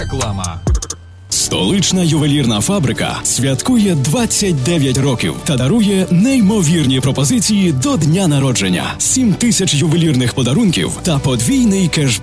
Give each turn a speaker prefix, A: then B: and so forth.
A: Реклама.
B: Столична ювелірна фабрика святкує 29 років та дарує неймовірні пропозиції до дня народження. 7 тисяч ювелірних подарунків та подвійний кешбек.